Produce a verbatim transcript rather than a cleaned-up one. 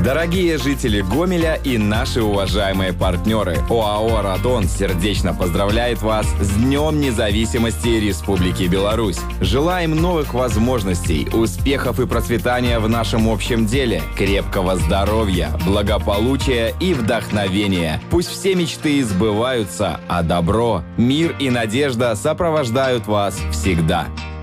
Дорогие жители Гомеля и наши уважаемые партнеры, ОАО «Радон» сердечно поздравляет вас с Днем независимости Республики Беларусь. Желаем новых возможностей, успехов и процветания в нашем общем деле, крепкого здоровья, благополучия и вдохновения. Пусть все мечты сбываются, а добро, мир и надежда сопровождают вас всегда.